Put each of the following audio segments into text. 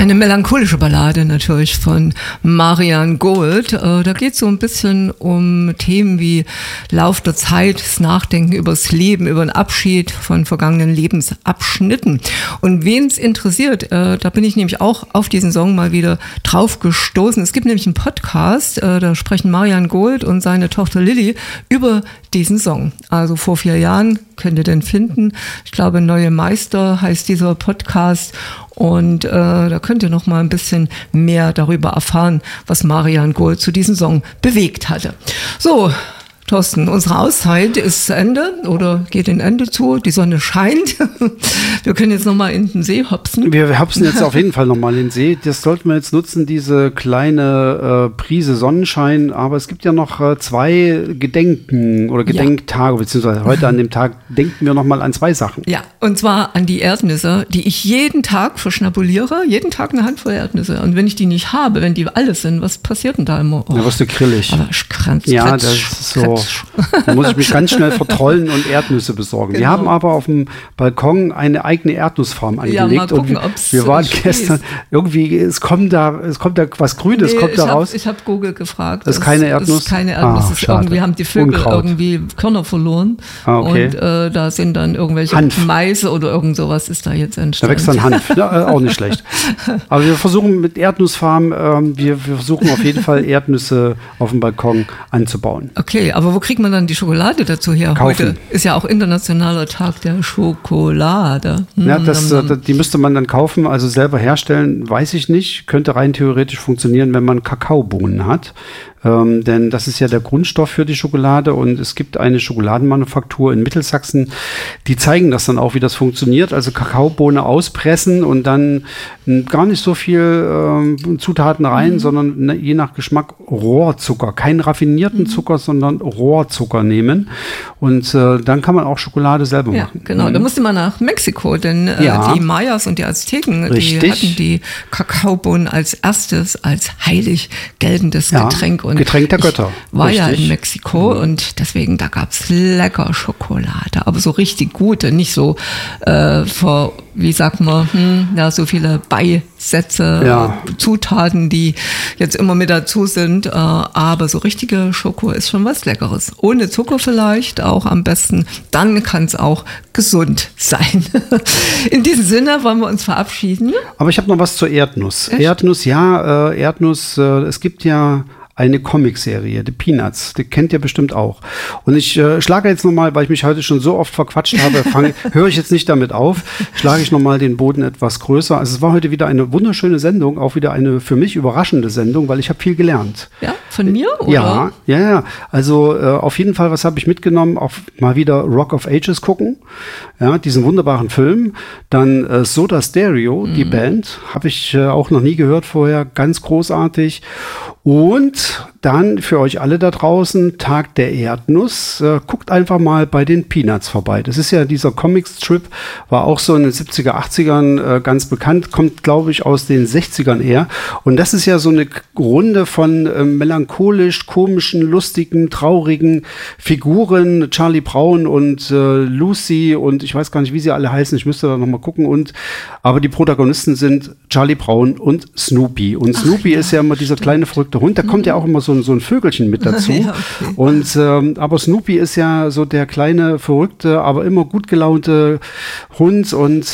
Eine melancholische Ballade natürlich von Marianne Gold. Da geht es so ein bisschen um Themen wie Lauf der Zeit, das Nachdenken über das Leben, über den Abschied von vergangenen Lebensabschnitten. Und wen es interessiert, da bin ich nämlich auch auf diesen Song mal wieder drauf gestoßen. Es gibt nämlich einen Podcast, da sprechen Marianne Gold und seine Tochter Lilly über diesen Song. Also vor 4 Jahren könnt ihr den finden. Ich glaube, Neue Meister heißt dieser Podcast. Und da könnt ihr noch mal ein bisschen mehr darüber erfahren, was Marianne Gold zu diesem Song bewegt hatte. So, Thorsten, unsere Auszeit ist zu Ende oder geht in Ende zu. Die Sonne scheint. Wir können jetzt noch mal in den See hopsen. Wir hopsen jetzt auf jeden Fall noch mal in den See. Das sollten wir jetzt nutzen, diese kleine Prise Sonnenschein. Aber es gibt ja noch 2 Gedenken oder Gedenktage, beziehungsweise heute an dem Tag denken wir noch mal an 2 Sachen. Ja, und zwar an die Erdnüsse, die ich jeden Tag verschnabuliere. Jeden Tag eine Handvoll Erdnüsse. Und wenn ich die nicht habe, wenn die alle sind, was passiert denn da immer? Da wirst du grillig. Aber ich ja, das ist so. Da muss ich mich ganz schnell vertrollen und Erdnüsse besorgen. Genau. Wir haben aber auf dem Balkon eine eigene Erdnussfarm angelegt. Ja, mal gucken, und wir waren gestern irgendwie, es kommt da was Grünes, kommt da raus. Ich habe Google gefragt. Das ist keine Erdnuss? Das ist keine Erdnuss. Irgendwie haben die Vögel irgendwie Körner verloren. Okay. Und da sind dann irgendwelche Meise oder irgend sowas ist da jetzt entstanden. Da wächst dann Hanf, ja, auch nicht schlecht. Aber wir versuchen mit Erdnussfarm, wir versuchen auf jeden Fall Erdnüsse auf dem Balkon anzubauen. Okay, aber wo kriegt man dann die Schokolade dazu her? Kaufen. Heute ist ja auch internationaler Tag der Schokolade. Ja, die müsste man dann kaufen, also selber herstellen, weiß ich nicht. Könnte rein theoretisch funktionieren, wenn man Kakaobohnen hat. Denn das ist ja der Grundstoff für die Schokolade und es gibt eine Schokoladenmanufaktur in Mittelsachsen, die zeigen das dann auch, wie das funktioniert. Also Kakaobohne auspressen und dann gar nicht so viel Zutaten rein, sondern je nach Geschmack Rohrzucker. Keinen raffinierten Zucker, sondern Rohrzucker nehmen. Und dann kann man auch Schokolade selber machen. Ja, genau. Da musste man nach Mexiko, denn die Mayas und die Azteken, die hatten die Kakaobohnen als erstes, als heilig geltendes Getränk. Und Getränk der Götter. War ja in Mexiko und deswegen, da gab es lecker Schokolade, aber so richtig gute, nicht so wie sagt man, so viele Beisätze, Zutaten, die jetzt immer mit dazu sind, aber so richtige Schoko ist schon was Leckeres. Ohne Zucker vielleicht auch am besten, dann kann es auch gesund sein. In diesem Sinne wollen wir uns verabschieden. Aber ich habe noch was zur Erdnuss. Echt? Erdnuss, es gibt ja eine Comicserie, The Peanuts, die kennt ihr bestimmt auch. Und ich schlage jetzt nochmal, weil ich mich heute schon so oft verquatscht habe, höre ich jetzt nicht damit auf, schlage ich nochmal den Boden etwas größer. Also es war heute wieder eine wunderschöne Sendung, auch wieder eine für mich überraschende Sendung, weil ich habe viel gelernt. Ja, von mir? Oder? Ja. Also auf jeden Fall, was habe ich mitgenommen? Auch mal wieder Rock of Ages gucken, ja, diesen wunderbaren Film. Dann Soda Stereo, die Band, habe ich auch noch nie gehört vorher, ganz großartig. Und dann für euch alle da draußen, Tag der Erdnuss. Guckt einfach mal bei den Peanuts vorbei. Das ist ja dieser Comic-Strip, war auch so in den 70er, 80ern ganz bekannt, kommt, glaube ich, aus den 60ern eher. Und das ist ja so eine Runde von melancholisch, komischen, lustigen, traurigen Figuren. Charlie Brown und Lucy und ich weiß gar nicht, wie sie alle heißen. Ich müsste da noch mal gucken. Aber die Protagonisten sind Charlie Brown und Snoopy. Und Snoopy ist ja immer dieser kleine verrückte Hund. Da kommt ja auch immer so ein Vögelchen mit dazu. Ja, okay. Und aber Snoopy ist ja so der kleine verrückte, aber immer gut gelaunte Hund und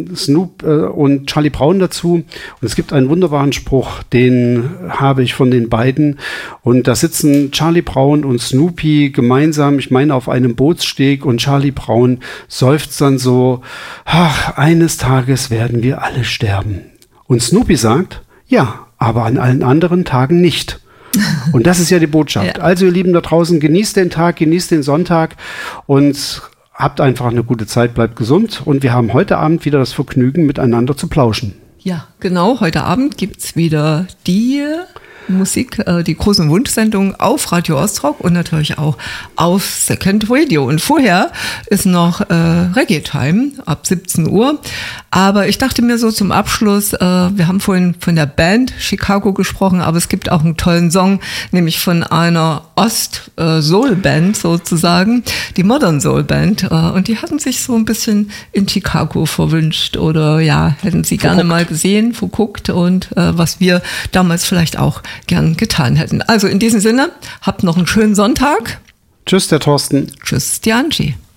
und Charlie Brown dazu. Und es gibt einen wunderbaren Spruch, den habe ich von den beiden. Und da sitzen Charlie Brown und Snoopy gemeinsam, ich meine auf einem Bootssteg und Charlie Brown seufzt dann so, ach, eines Tages werden wir alle sterben. Und Snoopy sagt, ja, aber an allen anderen Tagen nicht. Und das ist ja die Botschaft. Ja. Also ihr Lieben da draußen, genießt den Tag, genießt den Sonntag und habt einfach eine gute Zeit, bleibt gesund. Und wir haben heute Abend wieder das Vergnügen, miteinander zu plauschen. Ja, genau. Heute Abend gibt's wieder die Musik, die großen Wunschsendungen auf Radio Ostrock und natürlich auch auf Second Radio. Und vorher ist noch Reggae Time ab 17 Uhr. Aber ich dachte mir so zum Abschluss, wir haben vorhin von der Band Chicago gesprochen, aber es gibt auch einen tollen Song, nämlich von einer Ost-Soul-Band sozusagen, die Modern Soul Band. Und die hatten sich so ein bisschen in Chicago verwünscht oder ja, hätten sie gerne mal gesehen, verguckt und was wir damals vielleicht auch gern getan hätten. Also in diesem Sinne, habt noch einen schönen Sonntag. Tschüss, der Thorsten. Tschüss, die Angie.